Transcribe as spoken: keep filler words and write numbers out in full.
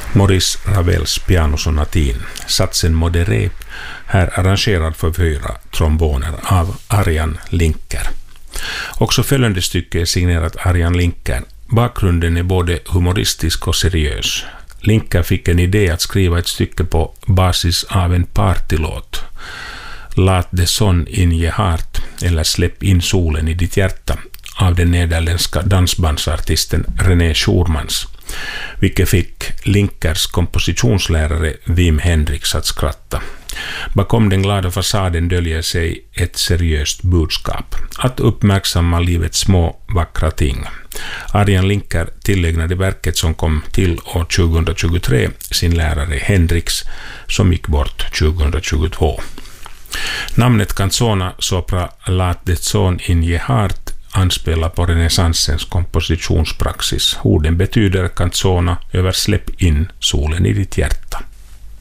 Maurice Ravels pianosonatin, satsen modéré, här arrangerad för fyra tromboner av Arjan Linker. Också följande stycke är signerat Arjan Linker. Bakgrunden är både humoristisk och seriös. Linker fick en idé att skriva ett stycke på basis av en partylåt. Laat de zon in je hart, eller Släpp in solen i ditt hjärta, av den nederländska dansbandsartisten René Schurmans, vilket fick Linkers kompositionslärare Wim Hendrix att skratta. Bakom den glada fasaden döljer sig ett seriöst budskap, att uppmärksamma livets små vackra ting. Arjan Linker tillägnade verket, som kom till år tjugohundratjugotre, sin lärare Hendrix, som gick bort tjugohundratjugotvå. Namnet Canzona sopra Laat det zon in je hart anspelar på renässansens kompositionspraxis. Orden betyder canzona över Släpp in solen i ditt hjärta.